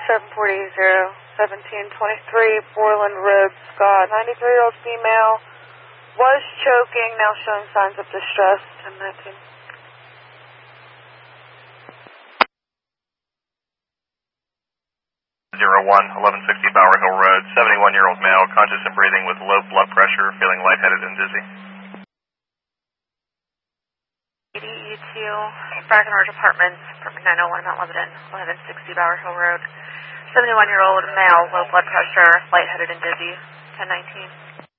1723 Borland Road, Scott. 93-year-old female was choking, now showing signs of distress. 1019. One, 1160 Bower Hill Road, 71-year-old male, conscious and breathing with low blood pressure, feeling lightheaded and dizzy. EDE2, Brackenridge Apartments, apartment 901 Mount Lebanon, 1160 Bower Hill Road, 71-year-old male, low blood pressure, lightheaded and dizzy. 1019.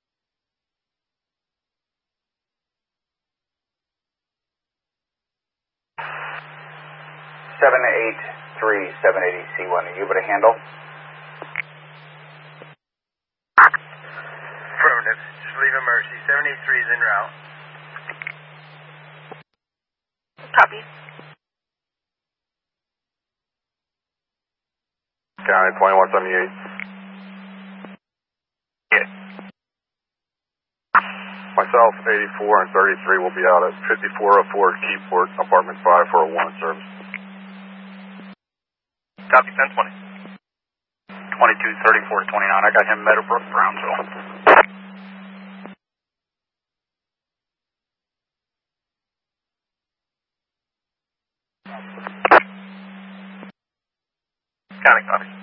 Seven 780 C1, are you able to handle? Affirmative. Just leave emergency. 783 is en route. Copy. County 2178. Yeah. Myself, 84 and 33 will be out at 5404 Keyport, apartment 5 for a warrant service. Copy, 1020. 2234 to 29, I got him Meadowbrook, Brownsville. County, copy.